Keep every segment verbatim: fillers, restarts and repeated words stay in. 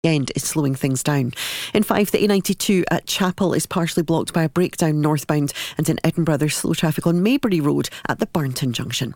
End is slowing things down. In Fife, the A ninety-two at Chapel is partially blocked by a breakdown northbound, and in Edinburgh there's slow traffic on Maybury Road at the Barnton Junction.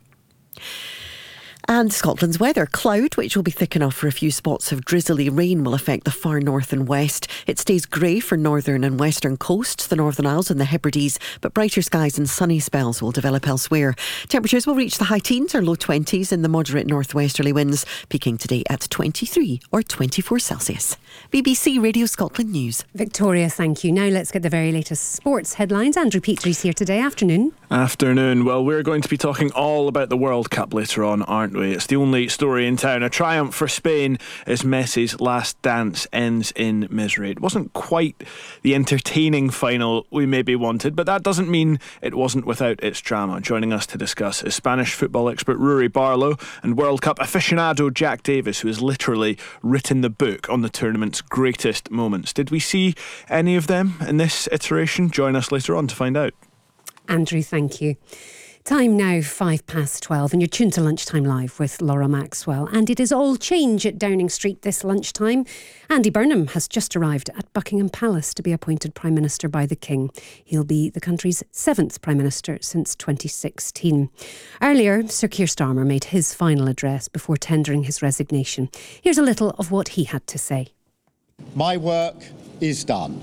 And Scotland's weather. Cloud, which will be thick enough for a few spots of drizzly rain, will affect the far north and west. It stays grey for northern and western coasts, the Northern Isles and the Hebrides, but brighter skies and sunny spells will develop elsewhere. Temperatures will reach the high teens or low twenties in the moderate northwesterly winds, peaking today at twenty-three or twenty-four Celsius. B B C Radio Scotland News. Victoria, thank you. Now let's get the very latest sports headlines. Andrew Petrie's here today. Afternoon. Afternoon. Well, we're going to be talking all about the World Cup later on, aren't we? It's the only story in town. A triumph for Spain as Messi's last dance ends in misery. It wasn't quite the entertaining final we maybe wanted, but that doesn't mean it wasn't without its drama. Joining us to discuss is Spanish football expert Rory Barlow and World Cup aficionado Jack Davis, who has literally written the book on the tournament's greatest moments. Did we see any of them in this iteration? Join us later on to find out. Andrew, thank you. Time now, five past twelve, and you're tuned to Lunchtime Live with Laura Maxwell. And it is all change at Downing Street this lunchtime. Andy Burnham has just arrived at Buckingham Palace to be appointed Prime Minister by the King. He'll be the country's seventh Prime Minister since twenty sixteen. Earlier, Sir Keir Starmer made his final address before tendering his resignation. Here's a little of what he had to say. My work is done.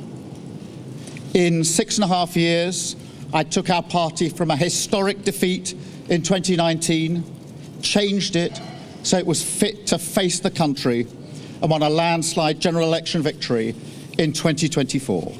In six and a half years, I took our party from a historic defeat in twenty nineteen, changed it so it was fit to face the country, and won a landslide general election victory in twenty twenty-four.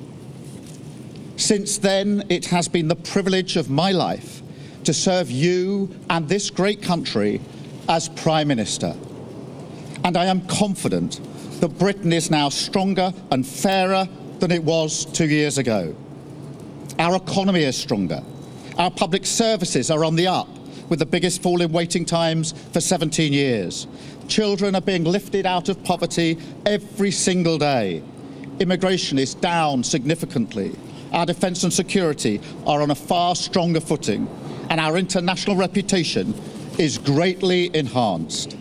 Since then, it has been the privilege of my life to serve you and this great country as Prime Minister. And I am confident that Britain is now stronger and fairer than it was two years ago. Our economy is stronger. Our public services are on the up, with the biggest fall in waiting times for seventeen years. Children are being lifted out of poverty every single day. Immigration is down significantly. Our defence and security are on a far stronger footing, and our international reputation is greatly enhanced.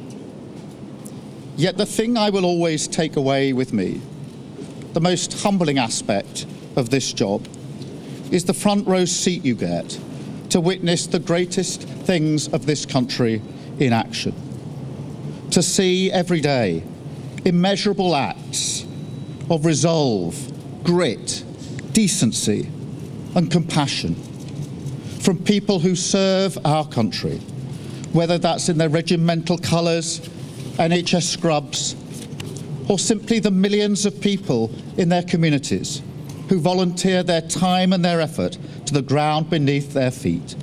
Yet the thing I will always take away with me, the most humbling aspect of this job, is the front row seat you get to witness the greatest things of this country in action. To see every day immeasurable acts of resolve, grit, decency and compassion from people who serve our country, whether that's in their regimental colours, N H S scrubs, or simply the millions of people in their communities who volunteer their time and their effort to the ground beneath their feet.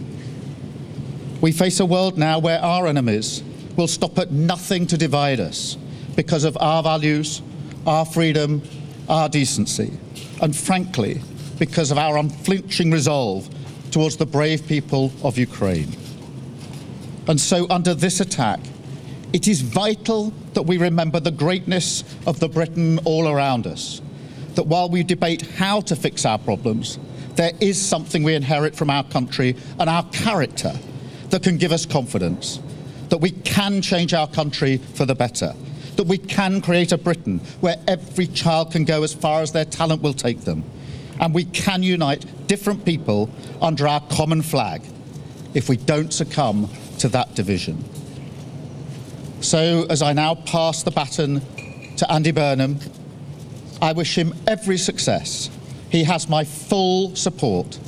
We face a world now where our enemies will stop at nothing to divide us because of our values, our freedom, our decency, and frankly, because of our unflinching resolve towards the brave people of Ukraine. And so under this attack, it is vital that we remember the greatness of the Britain all around us. That while we debate how to fix our problems, there is something we inherit from our country and our character that can give us confidence, that we can change our country for the better, that we can create a Britain where every child can go as far as their talent will take them, and we can unite different people under our common flag if we don't succumb to that division. So as I now pass the baton to Andy Burnham, I wish him every success. He has my full support.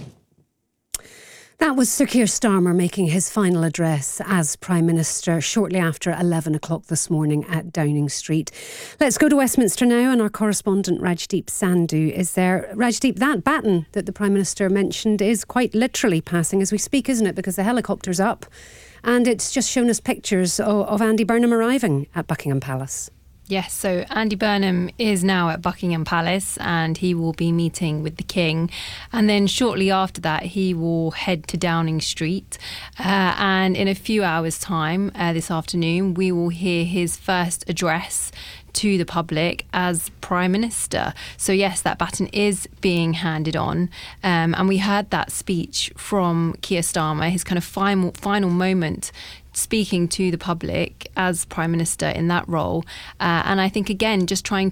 That was Sir Keir Starmer making his final address as Prime Minister shortly after eleven o'clock this morning at Downing Street. Let's go to Westminster now, and our correspondent Rajdeep Sandhu is there. Rajdeep, that baton that the Prime Minister mentioned is quite literally passing as we speak, isn't it? Because the helicopter's up and it's just shown us pictures of, of Andy Burnham arriving at Buckingham Palace. Yes, so Andy Burnham is now at Buckingham Palace and he will be meeting with the King. And then shortly after that, he will head to Downing Street. Uh, and in a few hours' time uh, this afternoon, we will hear his first address to the public as Prime Minister. So yes, that baton is being handed on. Um, and we heard that speech from Keir Starmer, his kind of final, final moment speaking to the public as Prime Minister in that role. Uh, and I think, again, just trying